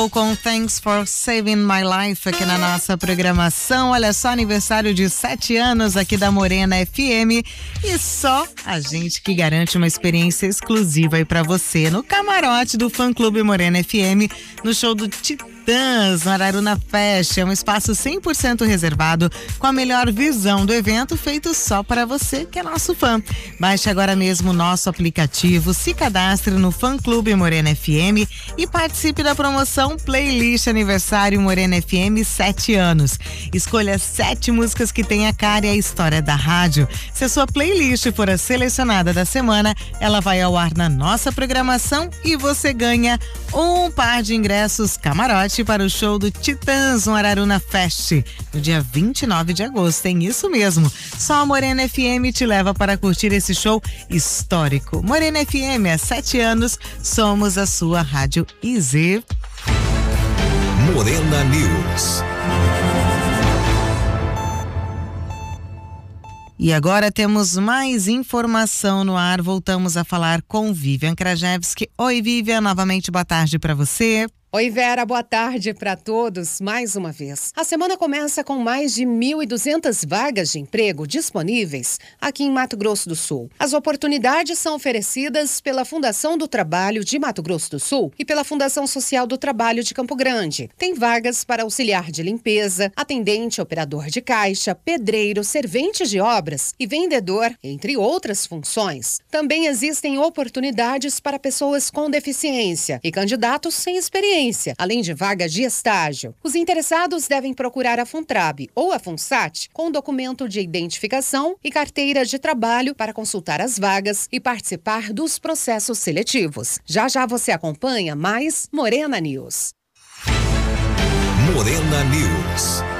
Com Thanks for Saving My Life aqui na nossa programação. Olha só, aniversário de 7 anos aqui da Morena FM e só a gente que garante uma experiência exclusiva aí pra você no camarote do Fã Clube Morena FM no show do Titãs, no Araruna Fest. É um espaço 100% reservado com a melhor visão do evento, feito só para você que é nosso fã. Baixe agora mesmo o nosso aplicativo, se cadastre no Fã Clube Morena FM e participe da promoção Playlist Aniversário Morena FM 7 anos. Escolha 7 músicas que têm a cara e a história da rádio. Se a sua playlist for a selecionada da semana, ela vai ao ar na nossa programação e você ganha um par de ingressos camarote para o show do Titãs no Araruna Fest, no dia 29 de agosto. Tem isso mesmo. Só a Morena FM te leva para curtir esse show histórico. Morena FM, há 7 anos, somos a sua Rádio Easy. Morena News. E agora temos mais informação no ar. Voltamos a falar com Vivian Krajewski. Oi, Vivian, novamente boa tarde para você. Oi, Vera, boa tarde para todos mais uma vez. A semana começa com mais de 1.200 vagas de emprego disponíveis aqui em Mato Grosso do Sul. As oportunidades são oferecidas pela Fundação do Trabalho de Mato Grosso do Sul e pela Fundação Social do Trabalho de Campo Grande. Tem vagas para auxiliar de limpeza, atendente, operador de caixa, pedreiro, servente de obras e vendedor, entre outras funções. Também existem oportunidades para pessoas com deficiência e candidatos sem experiência, além de vagas de estágio. Os interessados devem procurar a Funtrab ou a Funsat com documento de identificação e carteira de trabalho para consultar as vagas e participar dos processos seletivos. Já já você acompanha mais Morena News. Morena News.